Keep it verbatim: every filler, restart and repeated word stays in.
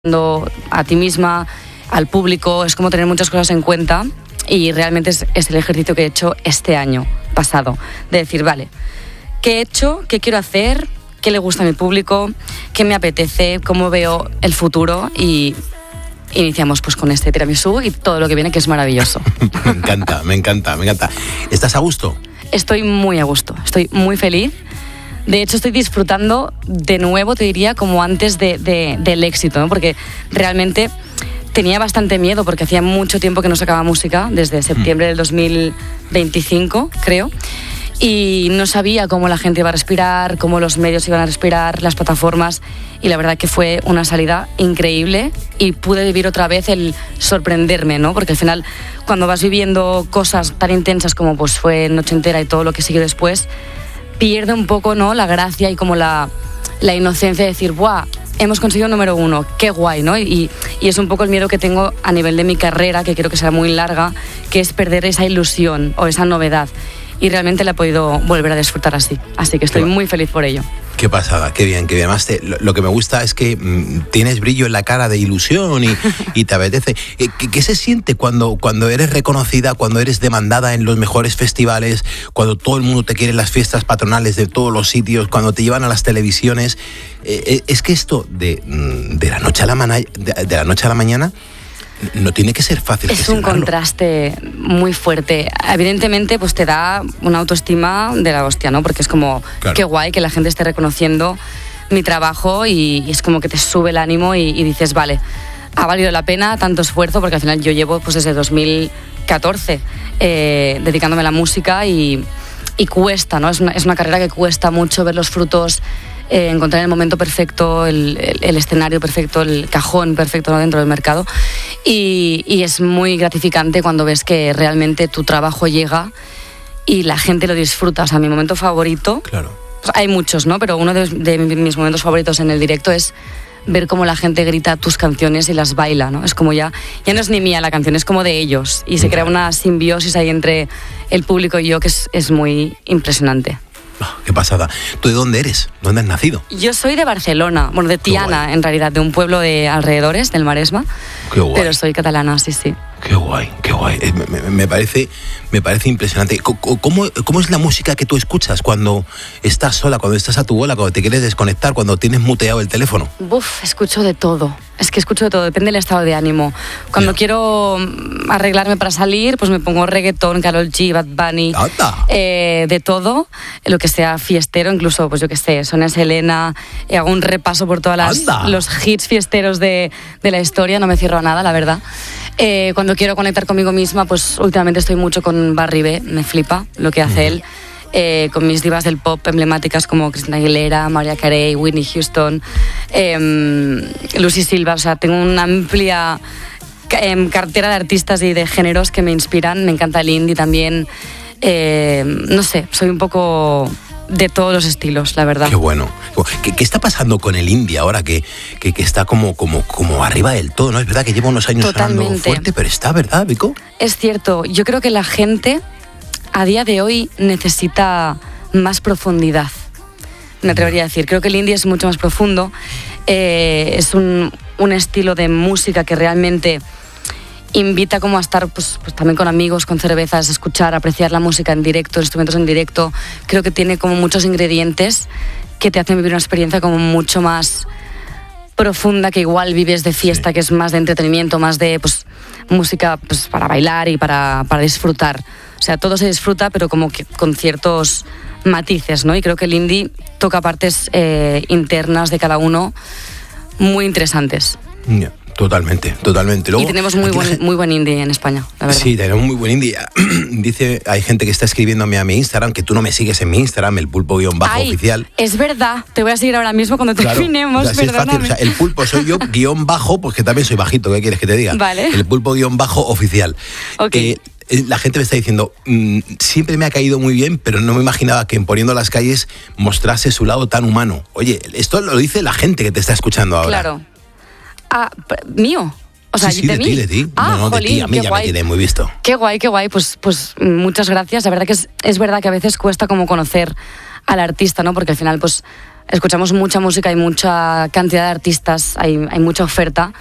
a ti misma, al público, es como tener muchas cosas en cuenta y realmente es, es el ejercicio que he hecho este año pasado, de decir, vale, ¿qué he hecho? ¿Qué quiero hacer? ¿Qué le gusta a mi público? ¿Qué me apetece? ¿Cómo veo el futuro? Y iniciamos pues con este tiramisú y todo lo que viene, que es maravilloso. Me encanta, me encanta, me encanta. ¿Estás a gusto? Estoy muy a gusto, estoy muy feliz. De hecho, estoy disfrutando de nuevo, te diría, como antes de, de, del éxito, ¿no? Porque realmente tenía bastante miedo porque hacía mucho tiempo que no sacaba música, desde septiembre del dos mil veinticinco, creo, y no sabía cómo la gente iba a respirar, cómo los medios iban a respirar, las plataformas, y la verdad que fue una salida increíble y pude vivir otra vez el sorprenderme, ¿no? Porque al final, cuando vas viviendo cosas tan intensas como pues fue Noche Entera y todo lo que siguió después, pierde un poco, ¿no?, la gracia y como la, la inocencia de decir, ¡buah! Hemos conseguido el número uno, qué guay, ¿no? Y, y es un poco el miedo que tengo a nivel de mi carrera, que quiero que sea muy larga, que es perder esa ilusión o esa novedad. Y realmente la he podido volver a disfrutar así. Así que estoy muy feliz por ello. Qué pasada, qué bien, qué bien. Además, te, lo, lo que me gusta es que mmm, tienes brillo en la cara de ilusión y, y te apetece. ¿Qué, qué se siente cuando, cuando eres reconocida, cuando eres demandada en los mejores festivales, cuando todo el mundo te quiere en las fiestas patronales de todos los sitios, cuando te llevan a las televisiones? Eh, es que esto de, de, la noche a la mana, de, de la noche a la mañana no tiene que ser fácil. Es un contraste muy fuerte. Evidentemente, pues te da una autoestima de la hostia, ¿no? Porque es como, claro, qué guay que la gente esté reconociendo mi trabajo y, y es como que te sube el ánimo y, y dices, vale, ha valido la pena tanto esfuerzo, porque al final yo llevo pues desde dos mil catorce eh, dedicándome a la música y, y cuesta, ¿no? Es una, es una carrera que cuesta mucho ver los frutos. Eh, encontrar el momento perfecto, el, el, el escenario perfecto, el cajón perfecto, ¿no?, dentro del mercado. Y, y es muy gratificante cuando ves que realmente tu trabajo llega y la gente lo disfruta. O sea, mi momento favorito, claro, pues hay muchos, ¿no? Pero uno de, de mis momentos favoritos en el directo es ver cómo la gente grita tus canciones y las baila, ¿no? Es como ya, ya no es ni mía la canción, es como de ellos. Y se crea una simbiosis ahí entre el público y yo que es, es muy impresionante. Oh, qué pasada. ¿Tú de dónde eres? ¿Dónde has nacido? Yo soy de Barcelona, bueno, de Tiana, en realidad, de un pueblo de alrededores, del Maresma. Qué guay. Pero soy catalana, sí, sí. Qué guay, qué guay. Me, me, me, parece, me parece impresionante. ¿Cómo, ¿Cómo es la música que tú escuchas cuando estás sola, cuando estás a tu bola, cuando te quieres desconectar, cuando tienes muteado el teléfono? Uf, escucho de todo. Es que escucho de todo, depende del estado de ánimo. Cuando yeah. quiero arreglarme para salir, pues me pongo reggaetón, Karol G, Bad Bunny, eh, de todo, lo que sea fiestero, incluso, pues yo qué sé, Sonia Selena, eh, hago un repaso por todos los hits fiesteros de, de la historia, no me cierro a nada, la verdad. Eh, cuando quiero conectar conmigo misma, pues últimamente estoy mucho con Barry B, me flipa lo que hace mm. él. Eh, con mis divas del pop emblemáticas como Christina Aguilera, Mariah Carey, Whitney Houston, eh, Lucy Silva. O sea, tengo una amplia eh, cartera de artistas y de géneros que me inspiran. Me encanta el indie también. Eh, no sé, soy un poco de todos los estilos, la verdad. Qué bueno. ¿Qué, qué está pasando con el indie ahora que, que, que está como, como, como arriba del todo, ¿no? Es verdad que lleva unos años Totalmente. sonando fuerte, pero está, ¿verdad, Vico? Es cierto. Yo creo que la gente a día de hoy necesita más profundidad, me atrevería a decir. Creo que el indie es mucho más profundo, eh, es un, un estilo de música que realmente invita como a estar pues, pues también con amigos, con cervezas, escuchar, apreciar la música en directo, instrumentos en directo. Creo que tiene como muchos ingredientes que te hacen vivir una experiencia como mucho más profunda, que igual vives de fiesta, sí. que es más de entretenimiento, más de pues, música pues, para bailar y para, para disfrutar. O sea, todo se disfruta, pero como que con ciertos matices, ¿no? Y creo que el indie toca partes eh, internas de cada uno muy interesantes. Yeah. Totalmente, totalmente. Luego, y tenemos muy buen, muy buen indie en España, la verdad. Sí, tenemos muy buen indie. Dice, hay gente que está escribiéndome a mi Instagram, que tú no me sigues en mi Instagram, el pulpo guión bajo oficial. Es verdad, te voy a seguir ahora mismo cuando terminemos, claro, o sea, sí es fácil, o sea, el pulpo soy yo, guión bajo, porque también soy bajito, ¿qué quieres que te diga? Vale. El pulpo guión bajo oficial. Ok. Eh, la gente me está diciendo, mmm, siempre me ha caído muy bien, pero no me imaginaba que en Poniendo las Calles mostrase su lado tan humano. Oye, esto lo dice la gente que te está escuchando ahora. Claro. Ah, ¿mío? O sea, sí, sí, de, de mí. ti, de ti. Ah, no, no, jolín, de ti, a mí ya guay. Me tiene muy visto. Qué guay, qué guay. Pues, pues muchas gracias. La verdad que es, es verdad que a veces cuesta como conocer al artista, ¿no? Porque al final, pues, escuchamos mucha música, hay mucha cantidad de artistas, hay, hay mucha oferta.